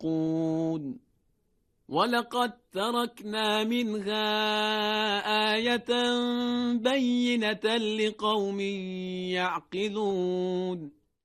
يتقون ولقد تركنا منها آية بينة لقوم يعقلون